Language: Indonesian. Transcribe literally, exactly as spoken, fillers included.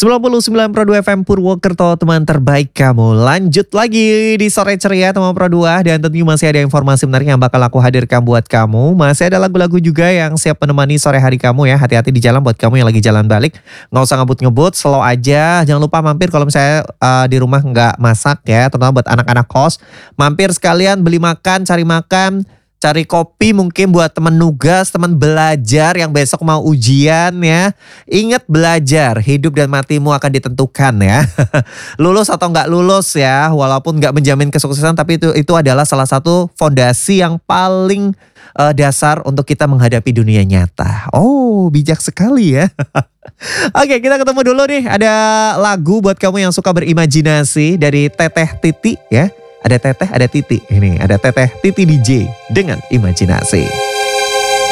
sembilan puluh sembilan koma dua F M Purwokerto, teman terbaik kamu. Lanjut lagi di Sore Ceria teman Pro dua. Dan tentunya masih ada informasi menarik yang bakal aku hadirkan buat kamu. Masih ada lagu-lagu juga yang siap menemani sore hari kamu ya. Hati-hati di jalan buat kamu yang lagi jalan balik. Nggak usah ngebut-ngebut, slow aja. Jangan lupa mampir kalau misalnya uh, di rumah nggak masak ya. Terutama buat anak-anak kos. Mampir sekalian beli makan, cari makan. Cari kopi mungkin buat teman nugas, teman belajar yang besok mau ujian ya. Ingat belajar, hidup dan matimu akan ditentukan ya. Lulus atau nggak lulus ya, walaupun nggak menjamin kesuksesan, tapi itu itu adalah salah satu fondasi yang paling uh, dasar untuk kita menghadapi dunia nyata. Oh, bijak sekali ya. Oke, kita ketemu dulu nih. Ada lagu buat kamu yang suka berimajinasi dari Teteh Titi ya. Ada Teteh, ada Titi. Ini ada Teteh Titi D J dengan Imajinasi.